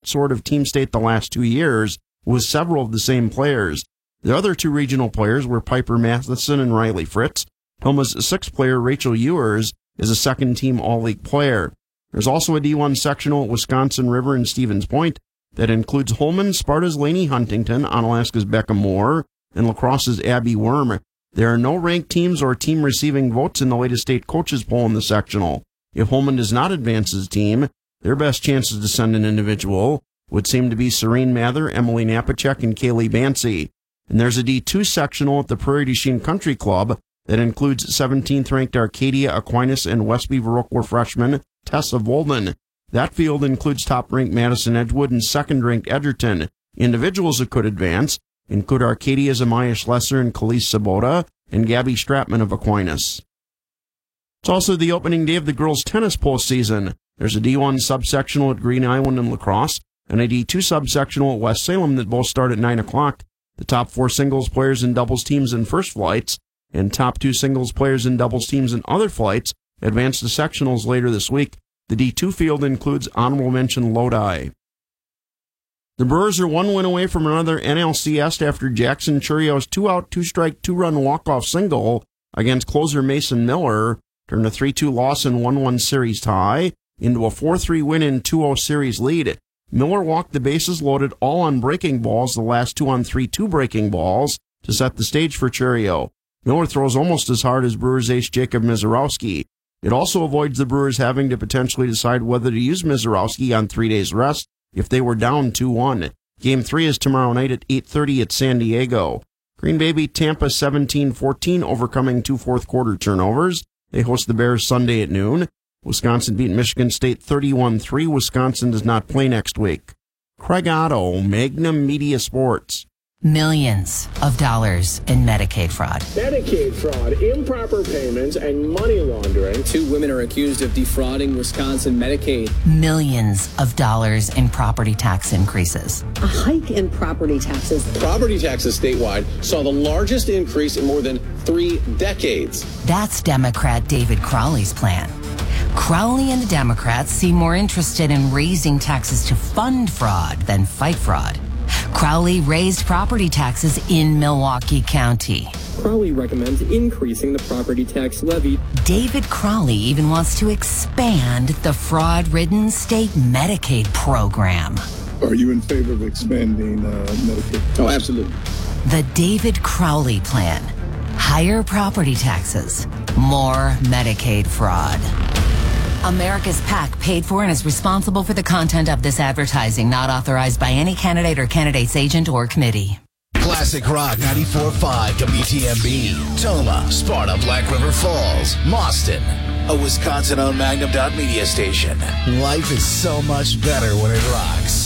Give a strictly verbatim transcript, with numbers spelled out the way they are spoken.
sort of team state the last two years with several of the same players. The other two regional players were Piper Matheson and Riley Fritz. Hilma's sixth player, Rachel Ewers, is a second-team All-League player. There's also a D one sectional at Wisconsin River and Stevens Point that includes Holman, Sparta's Lainey Huntington, Onalaska's Becca Moore, and La Crosse's Abby Worm. There are no ranked teams or team receiving votes in the latest state coaches poll in the sectional. If Holman does not advance his team, their best chances to send an individual would seem to be Serene Mather, Emily Napachek, and Kaylee Bancy. And there's a D two sectional at the Prairie du Chien Country Club that includes seventeenth ranked Arcadia Aquinas and Westby Viroqua freshman Tessa Volden. That field includes top-ranked Madison Edgewood and second-ranked Edgerton. Individuals that could advance include Arcadia's Amaya Schlesser and Khalees Sabota and Gabby Stratman of Aquinas. It's also the opening day of the girls' tennis postseason. There's a D one subsectional at Green Island and La Crosse and a D two subsectional at West Salem that both start at nine o'clock. The top four singles players and doubles teams in first flights and top two singles players and doubles teams in other flights advance to sectionals later this week. The D two field includes honorable mention Lodi. The Brewers are one win away from another N L C S after Jackson Churio's two-out, two-strike, two-run walk-off single against closer Mason Miller turned a three two loss and one one series tie into a four three win and two oh series lead. Miller walked the bases loaded all on breaking balls, the last two on three two breaking balls, to set the stage for Churio. Miller throws almost as hard as Brewers ace Jacob Mizorowski. It also avoids the Brewers having to potentially decide whether to use Mizorowski on three days rest if they were down two one. Game three is tomorrow night at eight thirty at San Diego. Green Bay beat Tampa seventeen fourteen, overcoming two fourth-quarter turnovers. They host the Bears Sunday at noon. Wisconsin beat Michigan State thirty-one three. Wisconsin does not play next week. Craig Otto, Magnum Media Sports. Millions of dollars in Medicaid fraud. Medicaid fraud, improper payments, and money laundering. Two women are accused of defrauding Wisconsin Medicaid. Millions of dollars in property tax increases. A hike in property taxes. Property taxes statewide saw the largest increase in more than three decades. That's Democrat David Crowley's plan. Crowley and the Democrats seem more interested in raising taxes to fund fraud than fight fraud. Crowley raised property taxes in Milwaukee County. Crowley recommends increasing the property tax levy. David Crowley even wants to expand the fraud-ridden state Medicaid program. Are you in favor of expanding uh, Medicaid? Oh, absolutely. The David Crowley plan. Higher property taxes, more Medicaid fraud. America's PAC paid for and is responsible for the content of this advertising, not authorized by any candidate or candidate's agent or committee. Classic Rock ninety-four point five W T M B, Toma, Sparta, Black River Falls, Mauston, a Wisconsin-owned Magnum Dot Media station. Life is so much better when it rocks.